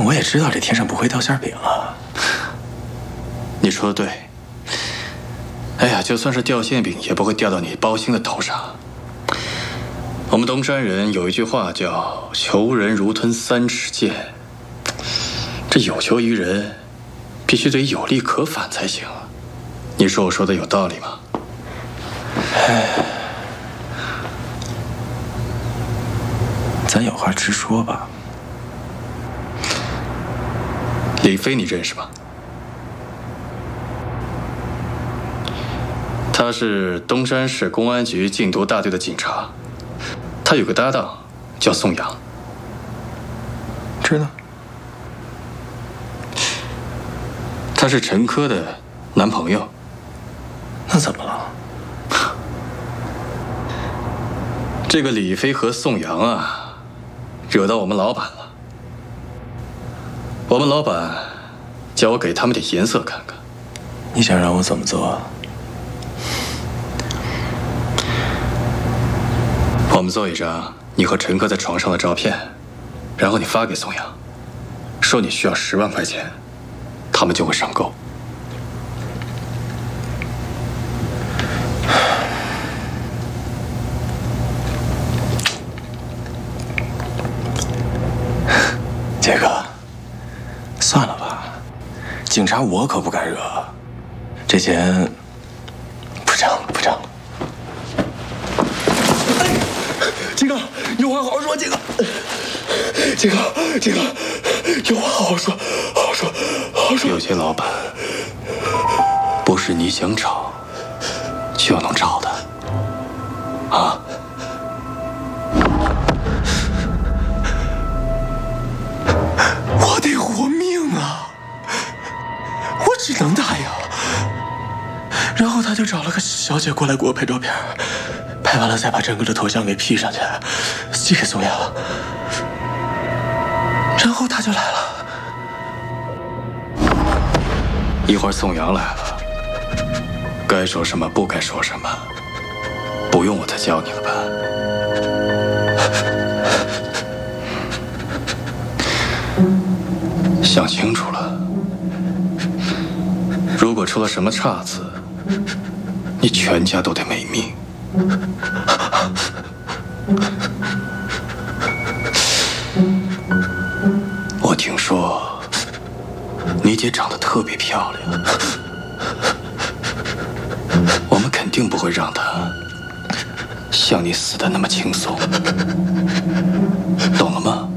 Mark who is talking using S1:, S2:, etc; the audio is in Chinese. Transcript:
S1: 但我也知道这天上不会掉馅饼啊。
S2: 你说的对。哎呀，就算是掉馅饼，也不会掉到你包兴的头上。我们东山人有一句话叫“求人如吞三尺剑”，这有求于人，必须得有利可返才行。你说我说的有道理吗？
S1: 咱有话直说吧。
S2: 李飞你认识吗？他是东山市公安局禁毒大队的警察，他有个搭档叫宋阳。
S1: 知道。
S2: 他是陈科的男朋友。
S1: 那怎么了？
S2: 这个李飞和宋阳啊，惹到我们老板了。我们老板叫我给他们点颜色看看。
S1: 你想让我怎么做？
S2: 我们做一张你和陈科在床上的照片，然后你发给宋阳，说你需要10万块钱，他们就会上钩。
S1: 杰哥，算了吧，警察我可不敢惹，这钱不挣了，不挣了。杰哥，有话好好说，杰哥。杰哥，有话好好说，好好说，好好说。
S2: 有些老板不是你想找就能找的，啊。
S1: 我得活命啊！我只能答应。然后他就找了个小姐过来给我拍照片，拍完了再把整个的头像给 P 上去，寄给宋阳。然后他就来了。
S2: 一会儿宋阳来了，该说什么不该说什么，不用我再教你了吧？想清楚了，如果出了什么岔子，你全家都得没命。我听说你姐长得特别漂亮，我们肯定不会让她像你死的那么轻松，懂了吗？